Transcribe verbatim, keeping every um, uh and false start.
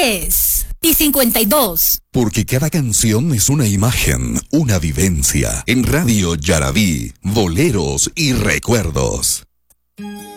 diez y cincuenta y dos. Porque cada canción es una imagen, una vivencia. En Radio Yarabí, boleros y recuerdos.